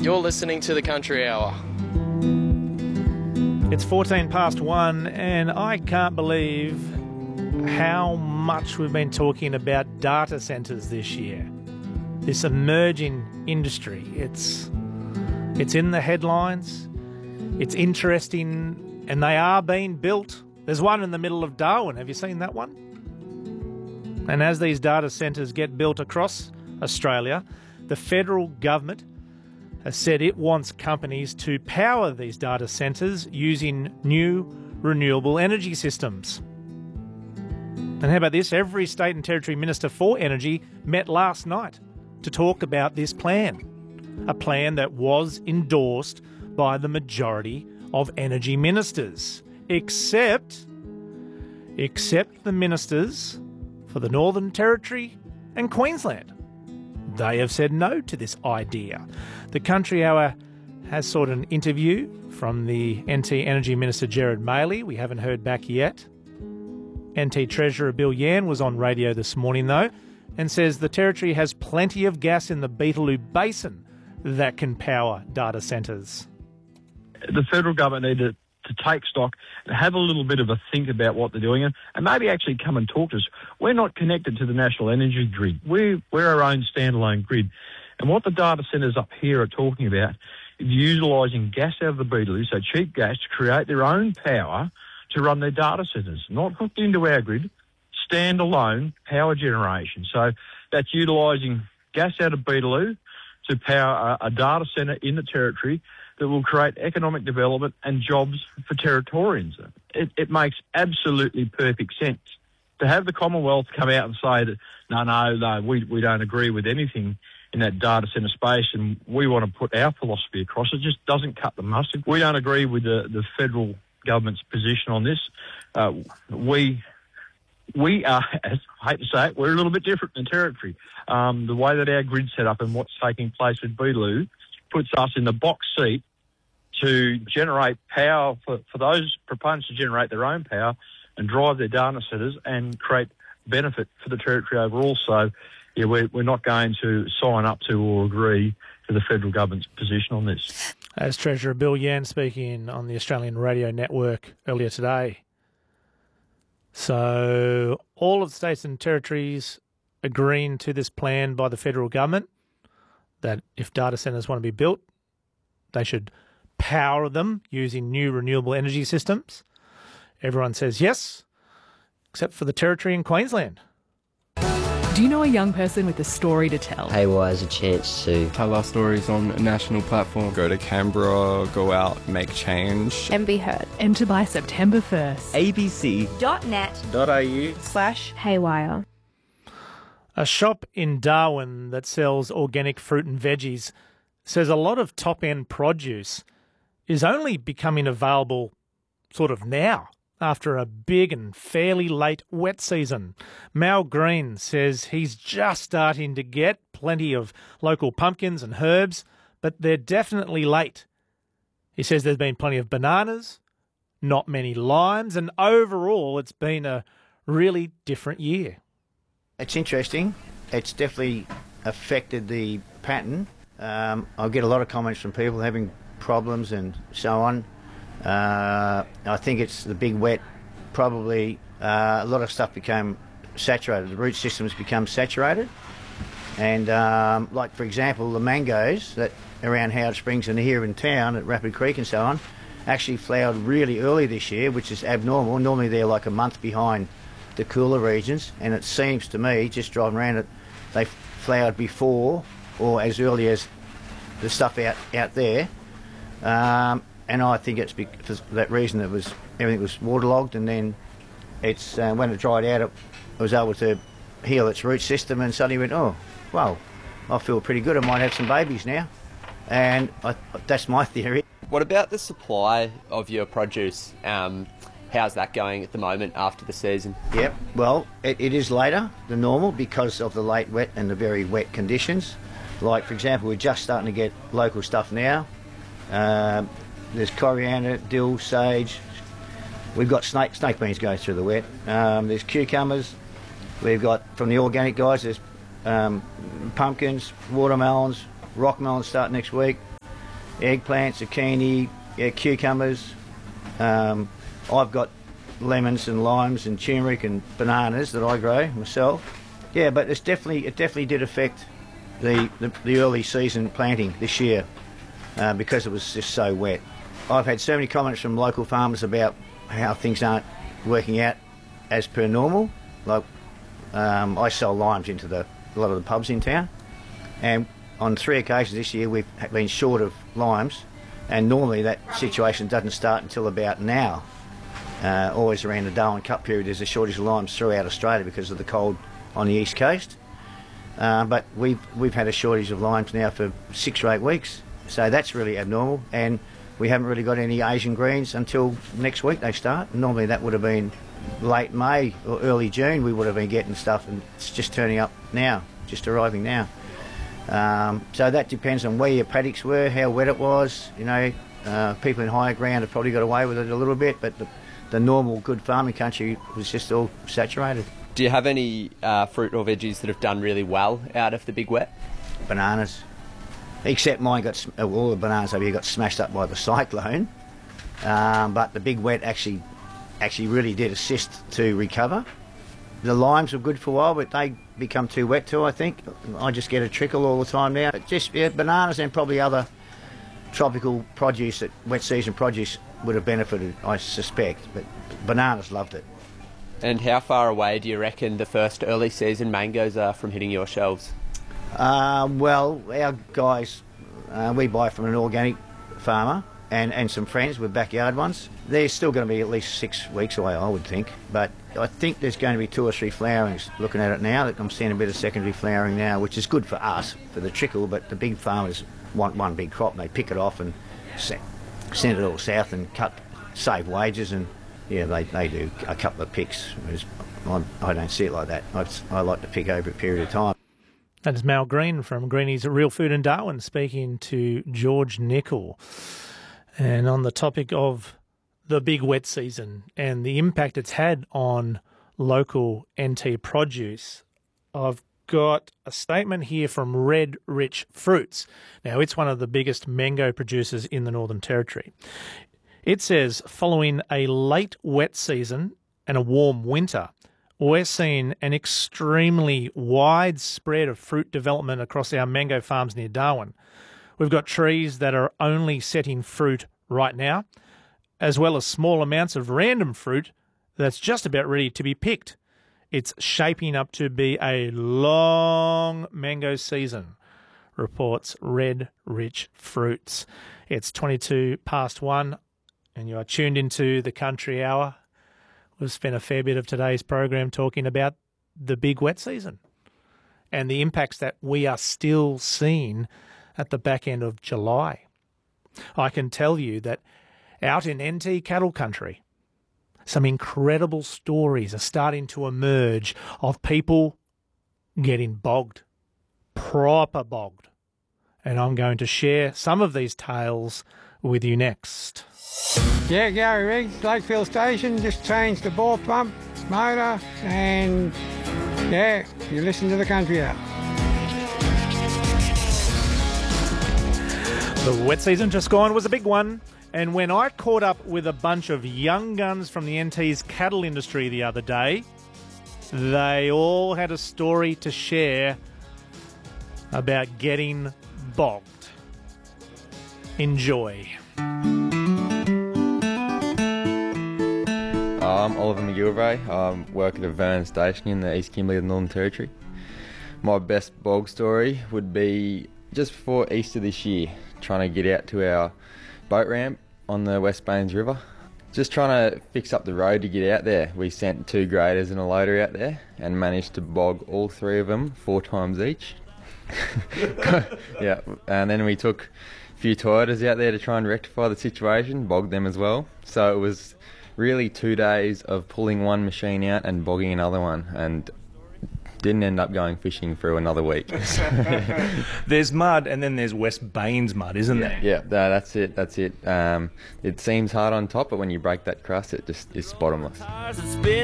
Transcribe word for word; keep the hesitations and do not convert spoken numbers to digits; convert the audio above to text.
You're listening to the Country Hour. It's fourteen past one, and I can't believe how much we've been talking about data centres this year. This emerging industry. It's it's in the headlines. It's interesting, and they are being built. There's one in the middle of Darwin. Have you seen that one? And as these data centres get built across Australia, the federal government has said it wants companies to power these data centres using new renewable energy systems. And how about this? Every state and territory minister for energy met last night to talk about this plan, a plan that was endorsed by the majority of energy ministers, except, except the ministers for the Northern Territory and Queensland. They have said no to this idea. The Country Hour has sought an interview from the N T Energy Minister Gerard Maley. We haven't heard back yet. N T Treasurer Bill Yan was on radio this morning, though, and says the Territory has plenty of gas in the Beetaloo Basin that can power data centres. The federal government needed to take stock and have a little bit of a think about what they're doing and, and maybe actually come and talk to us. We're not connected to the national energy grid. We're, we're our own standalone grid. And what the data centres up here are talking about is utilising gas out of the Beetaloo, so cheap gas, to create their own power to run their data centres, not hooked into our grid, standalone power generation. So that's utilising gas out of Beetaloo to power a, a data centre in the Territory that will create economic development and jobs for Territorians. It, it makes absolutely perfect sense. To have the Commonwealth come out and say that, no, no, no, we, we don't agree with anything in that data centre space and we want to put our philosophy across, it just doesn't cut the mustard. We don't agree with the, the federal government's position on this. Uh, we... We are, as I hate to say it, we're a little bit different than Territory. Um, the way that our grid's set up and what's taking place with Beetaloo puts us in the box seat to generate power for, for those proponents to generate their own power and drive their data centres and create benefit for the Territory overall. So, yeah, we're, we're not going to sign up to or agree to the federal government's position on this. As Treasurer Bill Yan speaking on the Australian Radio Network earlier today. So all of the states and territories agreeing to this plan by the federal government that if data centres want to be built, they should power them using new renewable energy systems. Everyone says yes, except for the Territory in Queensland. Do you know a young person with a story to tell? Haywire has a chance to tell our stories on a national platform. Go to Canberra, go out, make change. And be heard. Enter by September first. abc.net.au slash haywire. A shop in Darwin that sells organic fruit and veggies says a lot of top-end produce is only becoming available sort of now, after a big and fairly late wet season. Mal Green says he's just starting to get plenty of local pumpkins and herbs, but they're definitely late. He says there's been plenty of bananas, not many limes, and overall it's been a really different year. It's interesting. It's definitely affected the pattern. Um, I get a lot of comments from people having problems and so on. Uh, I think it's the big wet, probably uh, a lot of stuff became saturated. The root systems become saturated. And um, like, for example, the mangoes that around Howard Springs and here in town at Rapid Creek and so on actually flowered really early this year, which is abnormal. Normally they're like a month behind the cooler regions. And it seems to me, just driving around it, they flowered before or as early as the stuff out, out there. Um, And I think it's because for that reason it was everything was waterlogged, and then it's uh, when it dried out, it, it was able to heal its root system, and suddenly went, oh, well, I feel pretty good. I might have some babies now, and I, that's my theory. What about the supply of your produce? Um, how's that going at the moment after the season? Yep. Well, it, it is later than normal because of the late wet and the very wet conditions. Like, for example, we're just starting to get local stuff now. Um, There's coriander, dill, sage. We've got snake snake beans going through the wet. Um, there's cucumbers. We've got, from the organic guys, there's um, pumpkins, watermelons, rock melons start next week. eggplants, zucchini, yeah, cucumbers. Um, I've got lemons and limes and turmeric and bananas that I grow myself. Yeah, but it's definitely it definitely did affect the the, the early season planting this year uh, because it was just so wet. I've had so many comments from local farmers about how things aren't working out as per normal. Like um, I sell limes into the a lot of the pubs in town, and on three occasions this year we've been short of limes, and normally that situation doesn't start until about now. Uh, always around the Darwin Cup period there's a shortage of limes throughout Australia because of the cold on the east coast. Uh, but we've we've had a shortage of limes now for six or eight weeks, so that's really abnormal, and we haven't really got any Asian greens until next week they start. Normally that would have been late May or early June we would have been getting stuff, and it's just turning up now, just arriving now. Um, so that depends on where your paddocks were, how wet it was. You know, uh, people in higher ground have probably got away with it a little bit, but the, the normal good farming country was just all saturated. Do you have any uh, fruit or veggies that have done really well out of the big wet? Bananas. Except mine got, all the bananas over here got smashed up by the cyclone. Um, but the big wet actually actually really did assist to recover. The limes were good for a while, but they become too wet too, I think. I just get a trickle all the time now. But just yeah, bananas and probably other tropical produce, that wet season produce would have benefited, I suspect. But bananas loved it. And how far away do you reckon the first early season mangoes are from hitting your shelves? Uh, well, our guys, uh, we buy from an organic farmer and, and some friends with backyard ones. They're still going to be at least six weeks away, I would think. But I think there's going to be two or three flowerings. Looking at it now, that I'm seeing a bit of secondary flowering now, which is good for us, for the trickle, but the big farmers want one big crop and they pick it off and send it all south and cut, save wages, and yeah, they, they do a couple of picks. I, I don't see it like that. I, I like to pick over a period of time. That is Mal Green from Greeny's Real Food in Darwin speaking to George Nicol. And on the topic of the big wet season and the impact it's had on local N T produce, I've got a statement here from Red Rich Fruits. Now, it's one of the biggest mango producers in the Northern Territory. It says, following a late wet season and a warm winter, we're seeing an extremely wide spread of fruit development across our mango farms near Darwin. We've got trees that are only setting fruit right now, as well as small amounts of random fruit that's just about ready to be picked. It's shaping up to be a long mango season, reports Red Rich Fruits. It's twenty-two past one, and you are tuned into the Country Hour. We've spent a fair bit of today's program talking about the big wet season and the impacts that we are still seeing at the back end of July. I can tell you that out in N T cattle country, some incredible stories are starting to emerge of people getting bogged, proper bogged. And I'm going to share some of these tales with you next. Yeah, Gary Riggs, Lakefield Station, just changed the ball pump, motor, and yeah, you listen to the Country Hour. The wet season just gone was a big one, and when I caught up with a bunch of young guns from the N T's cattle industry the other day, they all had a story to share about getting bogged. Enjoy. I'm Oliver McGilvray. I work at a Vernon station in the East Kimberley of the Northern Territory. My best bog story would be just before Easter this year, trying to get out to our boat ramp on the West Baines River. Just trying to fix up the road to get out there. We sent two graders and a loader out there and managed to bog all three of them four times each. Yeah, and then we took a few Toyotas out there to try and rectify the situation, bogged them as well. So it was really two days of pulling one machine out and bogging another one, and didn't end up going fishing for another week. There's mud, and then there's West Baines mud, isn't yeah, there? Yeah, no, that's it, that's it. Um, it seems hard on top, but when you break that crust, it just is bottomless.